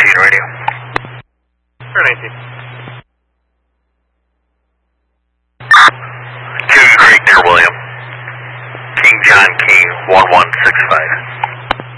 19 radio. Sure, 19. Two Greek near William. King John King 1165.